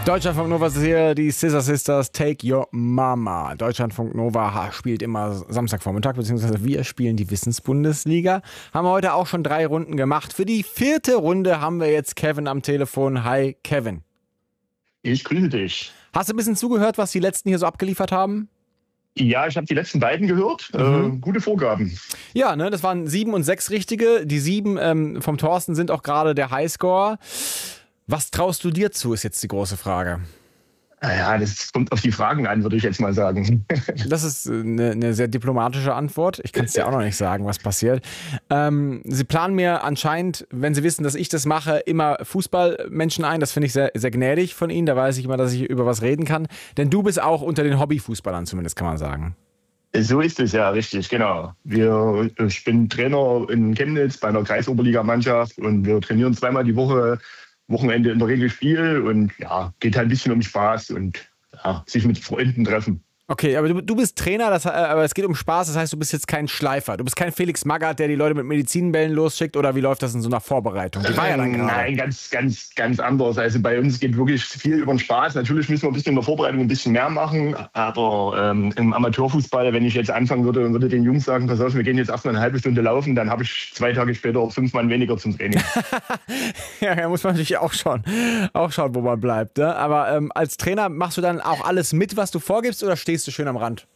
Deutschlandfunk Nova ist hier, die Scissor Sisters, Take Your Mama. Deutschlandfunk Nova spielt immer Samstagvormittag, beziehungsweise wir spielen die Wissensbundesliga. Haben wir heute auch schon 3 Runden gemacht. Für die 4. Runde haben wir jetzt Kevin am Telefon. Hi, Kevin. Ich grüße dich. Hast du ein bisschen zugehört, was die Letzten hier so abgeliefert haben? Ja, ich habe die letzten beiden gehört. Gute Vorgaben. Ja, ne, das waren 7 und 6 richtige. Die 7 vom Thorsten sind auch gerade der Highscore. Was traust du dir zu, ist jetzt die große Frage. Naja, das kommt auf die Fragen an, würde ich jetzt mal sagen. Das ist eine sehr diplomatische Antwort. Ich kann es dir auch noch nicht sagen, was passiert. Sie planen mir anscheinend, wenn Sie wissen, dass ich das mache, immer Fußballmenschen ein. Das finde ich sehr, sehr gnädig von Ihnen. Da weiß ich immer, dass ich über was reden kann. Denn du bist auch unter den Hobbyfußballern zumindest, kann man sagen. So ist es ja, richtig, genau. Ich bin Trainer in Chemnitz bei einer Kreisoberligamannschaft und wir trainieren 2-mal die Woche. Wochenende in der Regel Spiel und ja, geht halt ein bisschen um Spaß und ja, sich mit Freunden treffen. Okay, aber du bist Trainer, aber es geht um Spaß, das heißt, du bist jetzt kein Schleifer. Du bist kein Felix Magath, der die Leute mit Medizinbällen losschickt, oder wie läuft das in so einer Vorbereitung? Die war ja dann gerade. Nein, ganz anders. Also bei uns geht wirklich viel über den Spaß. Natürlich müssen wir ein bisschen in der Vorbereitung ein bisschen mehr machen, aber im Amateurfußball, wenn ich jetzt anfangen würde und würde den Jungs sagen, pass auf, wir gehen jetzt erstmal eine halbe Stunde laufen, dann habe ich 2 Tage später 5 Mann weniger zum Training. Ja, da muss man natürlich auch schauen, wo man bleibt. Ne? Aber als Trainer machst du dann auch alles mit, was du vorgibst, oder stehst du schön am Rand?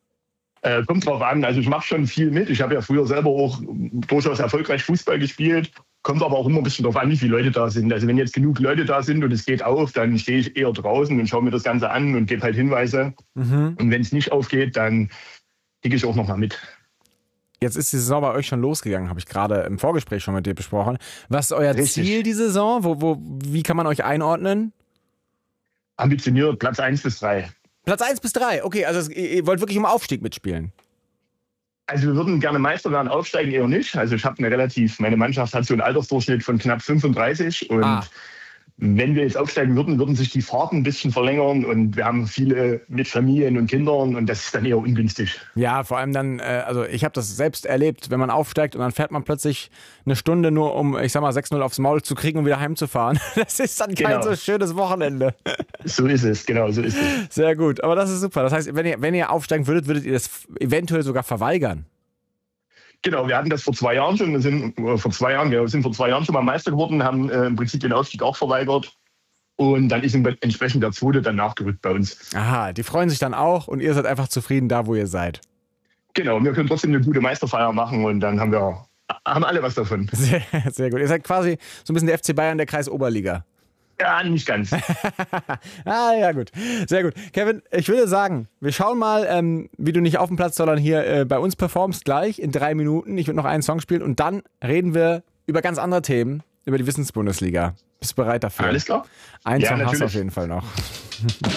Kommt drauf an. Also ich mache schon viel mit. Ich habe ja früher selber auch durchaus erfolgreich Fußball gespielt. Kommt aber auch immer ein bisschen drauf an, wie viele Leute da sind. Also wenn jetzt genug Leute da sind und es geht auf, dann stehe ich eher draußen und schaue mir das Ganze an und gebe halt Hinweise. Und wenn es nicht aufgeht, dann kicke ich auch noch mal mit. Jetzt ist die Saison bei euch schon losgegangen, habe ich gerade im Vorgespräch schon mit dir besprochen. Was ist euer Ziel die Saison? Wie kann man euch einordnen? Ambitioniert, Platz 1 bis 3. Platz 1 bis 3, okay, also ihr wollt wirklich um Aufstieg mitspielen. Also wir würden gerne Meister werden, aufsteigen eher nicht. Also meine Mannschaft hat so einen Altersdurchschnitt von knapp 35 und wenn wir jetzt aufsteigen würden sich die Fahrten ein bisschen verlängern und wir haben viele mit Familien und Kindern und das ist dann eher ungünstig. Ja, vor allem dann, also ich habe das selbst erlebt, wenn man aufsteigt und dann fährt man plötzlich eine Stunde nur, um, ich sag mal, 6-0 aufs Maul zu kriegen und wieder heimzufahren. Das ist dann kein so schönes Wochenende. So ist es, genau, so ist es. Sehr gut, aber das ist super. Das heißt, wenn ihr aufsteigen würdet ihr das eventuell sogar verweigern. Genau, wir hatten das vor 2 Jahren schon. Wir sind vor 2 Jahren schon mal Meister geworden, haben im Prinzip den Aufstieg auch verweigert. Und dann ist entsprechend der 2. dann nachgerückt bei uns. Aha, die freuen sich dann auch und ihr seid einfach zufrieden da, wo ihr seid. Genau, wir können trotzdem eine gute Meisterfeier machen und dann haben alle was davon. Sehr, sehr gut. Ihr seid quasi so ein bisschen der FC Bayern der Kreisoberliga. Ja, nicht ganz. Ja gut. Sehr gut. Kevin, ich würde sagen, wir schauen mal, wie du nicht auf dem Platz, sondern hier bei uns performst gleich in 3 Minuten. Ich würde noch einen Song spielen und dann reden wir über ganz andere Themen, über die Wissensbundesliga. Bist du bereit dafür? Alles klar. Einen Song hast du auf jeden Fall noch.